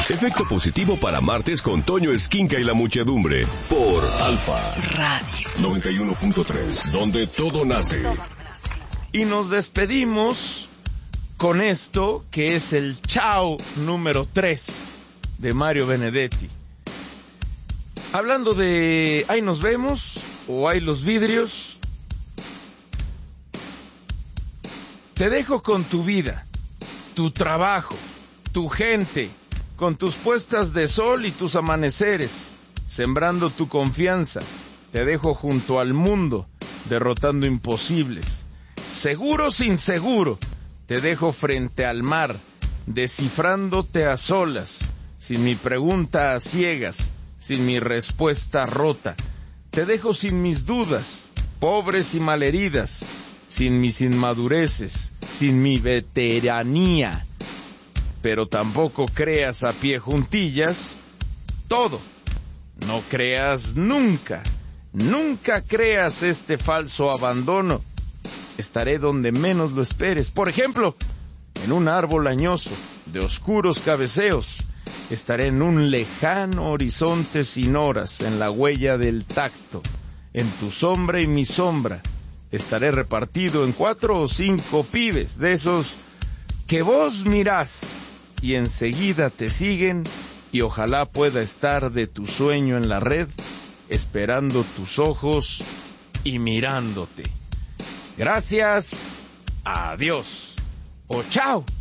Efecto positivo para martes con Toño Esquinca y la muchedumbre. Por Alfa Radio 91.3, donde todo nace. Y nos despedimos con esto, que es el Chao número 3 de Mario Benedetti. Hablando de ahí nos vemos, o ahí los vidrios, te dejo con tu vida, tu trabajo, tu gente, con tus puestas de sol y tus amaneceres, sembrando tu confianza. Te dejo junto al mundo, derrotando imposibles. Seguro sin seguro, te dejo frente al mar, descifrándote a solas, sin mi pregunta a ciegas, sin mi respuesta rota. Te dejo sin mis dudas, pobres y malheridas, sin mis inmadureces, sin mi veteranía. Pero tampoco creas a pie juntillas todo. No creas nunca, nunca creas este falso abandono. Estaré donde menos lo esperes. Por ejemplo, en un árbol añoso de oscuros cabeceos. Estaré en un lejano horizonte sin horas, en la huella del tacto, en tu sombra y mi sombra. Estaré repartido en 4 o 5 pibes, de esos que vos mirás y enseguida te siguen, y ojalá pueda estar de tu sueño en la red, esperando tus ojos y mirándote. Gracias, adiós o chao.